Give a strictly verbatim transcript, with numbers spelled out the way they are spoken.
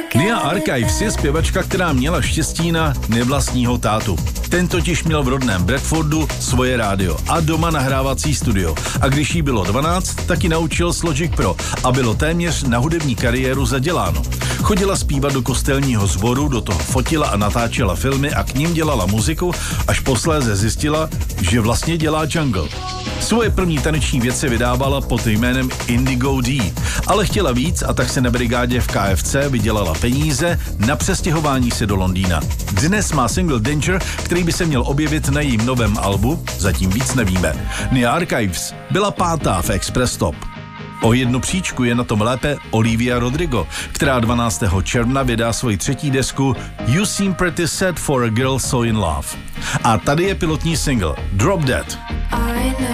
Nia Archives je zpěvačka, která měla štěstí na nevlastního tátu. Ten totiž měl v rodném Bradfordu svoje rádio a doma nahrávací studio. A když jí bylo dvanáct, taky naučil s Logic Pro a bylo téměř na hudební kariéru zaděláno. Chodila zpívat do kostelního sboru, do toho fotila a natáčela filmy a k ním dělala muziku, až posléze zjistila, že vlastně dělá jungle. Svoje první taneční věci vydávala pod jménem Indigo D, ale chtěla víc a tak se na brigádě v K F C vydělala peníze na přestěhování se do Londýna. Dnes má single Danger, který by se měl objevit na jejím novém albu, zatím víc nevíme. Nia Archives byla pátá v Express Top. O jednu příčku je na tom lépe Olivia Rodrigo, která dvanáctého června vydá svoji třetí desku You Seem Pretty Sad for a Girl So In Love. A tady je pilotní single Drop Dead.